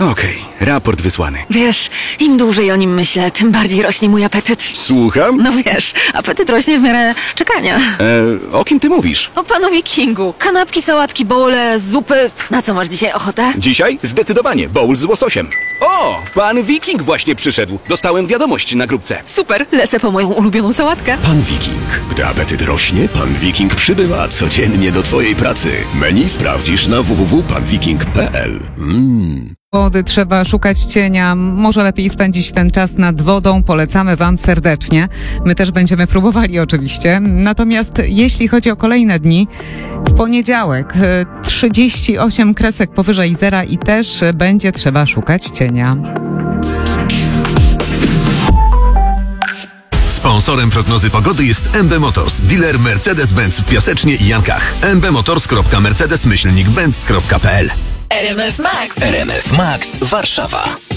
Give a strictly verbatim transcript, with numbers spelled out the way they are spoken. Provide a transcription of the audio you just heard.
Okej, raport wysłany. Wiesz, im dłużej o nim myślę, tym bardziej rośnie mój apetyt. Słucham? No wiesz, apetyt rośnie w miarę czekania. E, o kim ty mówisz? O panu Wikingu. Kanapki, sałatki, bowle, zupy. Na co masz dzisiaj ochotę? Dzisiaj? Zdecydowanie, bowl z łososiem. O, pan Wiking właśnie przyszedł. Dostałem wiadomość na grupce. Super, lecę po moją ulubioną sałatkę. Pan Wiking. Gdy apetyt rośnie, Pan Wiking przybywa codziennie do twojej pracy. Menu sprawdzisz na w w w kropka pan wiking kropka p l. Mmm. Wody trzeba szukać cienia, może lepiej spędzić ten czas nad wodą, polecamy wam serdecznie. My też będziemy próbowali oczywiście. Natomiast jeśli chodzi o kolejne dni, w poniedziałek trzydzieści osiem kresek powyżej zera i też będzie trzeba szukać cienia. Sponsorem prognozy pogody jest M B Motors, dealer Mercedes-Benz w Piasecznie i Jankach. m b motors kropka mercedes myślnik benz kropka p l. R M F Max. R M F Max Warszawa.